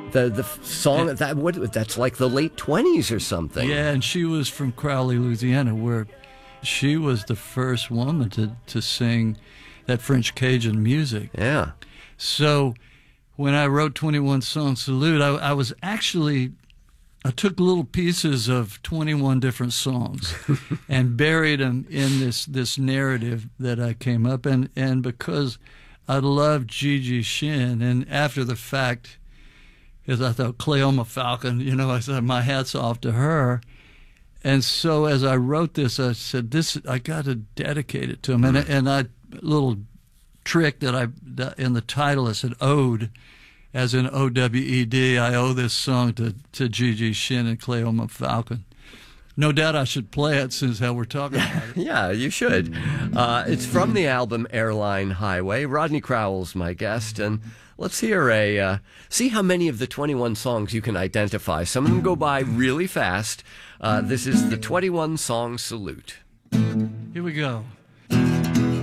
The song that's like the late 20s or something. Yeah, and she was from Crowley, Louisiana, where she was the first woman to sing that French Cajun music. Yeah. So when I wrote 21 Song Salute, I took little pieces of 21 different songs and buried them in this narrative that I came up. And because I love Gigi Shin, and after the fact, because I thought Cleoma Falcon, I said, my hat's off to her. And so as I wrote this, I said, I got to dedicate it to him. And I little trick that in the title, I said Ode, as in O-W-E-D. I owe this song to Gigi Shin and Cleoma Falcon. No doubt I should play it since how we're talking about it. Yeah, you should. It's from the album Airline Highway. Rodney Crowell's my guest, and let's hear see how many of the 21 songs you can identify. Some of them go by really fast. This is the 21 Song Salute. Here we go.